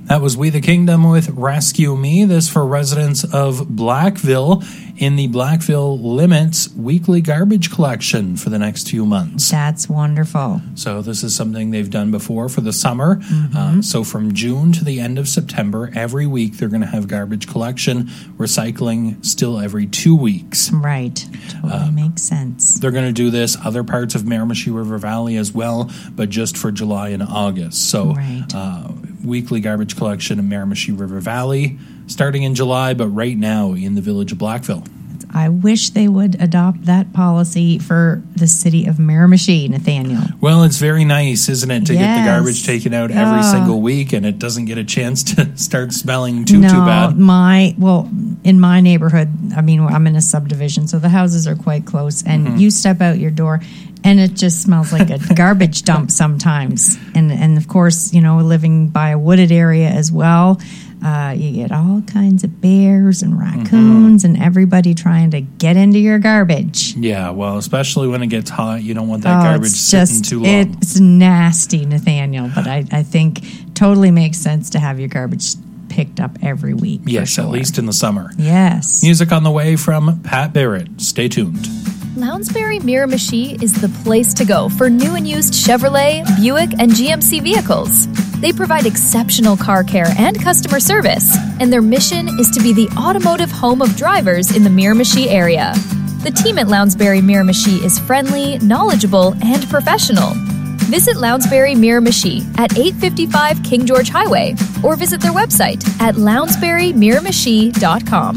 That was We the Kingdom with Rescue Me. This for residents of Blackville in the Blackville Limits weekly garbage collection for the next few months. That's wonderful. So this is something they've done before for the summer. So from June to the end of September, every week they're going to have garbage collection, recycling still every 2 weeks. Right. Totally makes sense. They're going to do this other parts of Miramichi River Valley as well, but just for July and August. So weekly garbage collection in Miramichi River Valley starting in July, but right now in the village of Blackville. I wish they would adopt that policy for the city of Miramichi, Nathaniel. Well, it's very nice, isn't it, to get the garbage taken out every single week, and it doesn't get a chance to start smelling too bad. In my neighborhood, I mean, I'm in a subdivision, so the houses are quite close, and you step out your door, and it just smells like a garbage dump sometimes. And of course, you know, living by a wooded area as well, you get all kinds of bears and raccoons and everybody trying to get into your garbage. Yeah, well, especially when it gets hot, you don't want that garbage sitting too long. It's nasty, Nathaniel, but I think totally makes sense to have your garbage picked up every week. Yes, at least in the summer. Yes. Music on the way from Pat Barrett. Stay tuned. Lounsbury Miramichi is the place to go for new and used Chevrolet, Buick, and GMC vehicles. They provide exceptional car care and customer service, and their mission is to be the automotive home of drivers in the Miramichi area. The team at Lounsbury Miramichi is friendly, knowledgeable, and professional. Visit Lounsbury Miramichi at 855 King George Highway or visit their website at lounsburymiramichi.com.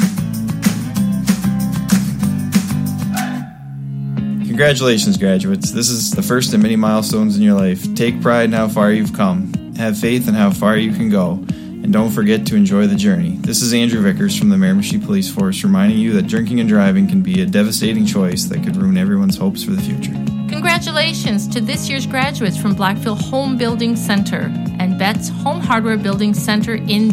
Congratulations, graduates. This is the first of many milestones in your life. Take pride in how far you've come. Have faith in how far you can go. And don't forget to enjoy the journey. This is Andrew Vickers from the Miramichi Police Force reminding you that drinking and driving can be a devastating choice that could ruin everyone's hopes for the future. Congratulations to this year's graduates from Blackville Home Building Center and Betts Home Hardware Building Center in